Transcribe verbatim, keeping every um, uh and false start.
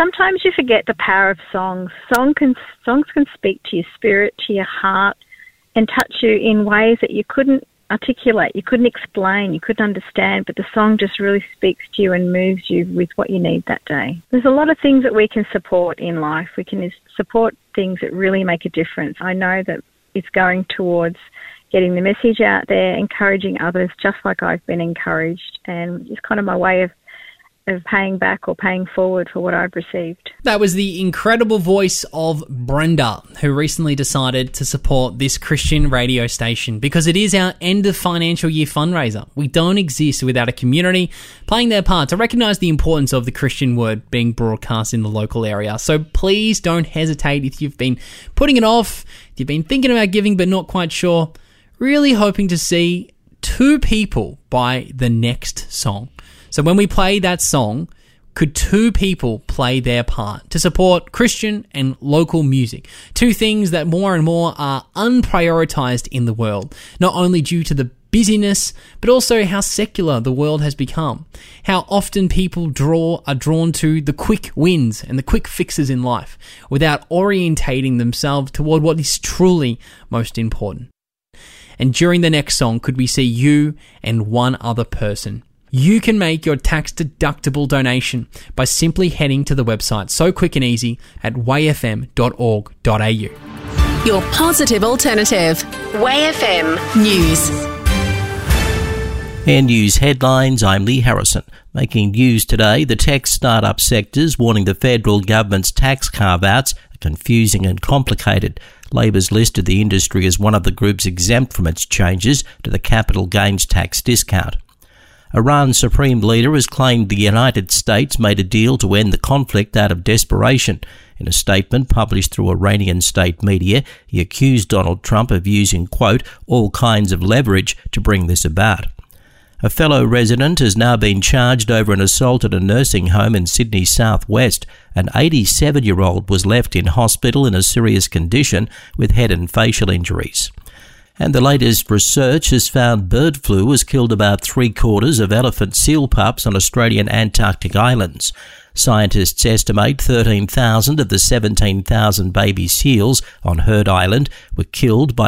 sometimes you forget the power of songs. Song can, songs can speak to your spirit, to your heart, and touch you in ways that you couldn't articulate, you couldn't explain, you couldn't understand, but the song just really speaks to you and moves you with what you need that day. There's a lot of things that we can support in life. We can support things that really make a difference. I know that it's going towards getting the message out there, encouraging others just like I've been encouraged, and it's kind of my way of of paying back or paying forward for what I've received. That was the incredible voice of Brenda, who recently decided to support this Christian radio station because it is our end of financial year fundraiser. We don't exist without a community playing their part to recognise the importance of the Christian word being broadcast in the local area. So please don't hesitate if you've been putting it off, if you've been thinking about giving but not quite sure, really hoping to see two people buy the next song. So when we play that song, could two people play their part to support Christian and local music? Two things that more and more are unprioritized in the world, not only due to the busyness, but also how secular the world has become. How often people draw are drawn to the quick wins and the quick fixes in life without orientating themselves toward what is truly most important. And during the next song, could we see you and one other person? You can make your tax-deductible donation by simply heading to the website so quick and easy at way f m dot org dot a u. Your positive alternative. Way F M News. And news headlines, I'm Lee Harrison. Making news today, the tech startup sectors warning the federal government's tax carve-outs are confusing and complicated. Labor's listed the industry as one of the groups exempt from its changes to the capital gains tax discount. Iran's supreme leader has claimed the United States made a deal to end the conflict out of desperation. In a statement published through Iranian state media, he accused Donald Trump of using, quote, all kinds of leverage to bring this about. A fellow resident has now been charged over an assault at a nursing home in Sydney's southwest. An eighty-seven-year-old was left in hospital in a serious condition with head and facial injuries. And the latest research has found bird flu has killed about three-quarters of elephant seal pups on Australian Antarctic islands. Scientists estimate thirteen thousand of the seventeen thousand baby seals on Heard Island were killed by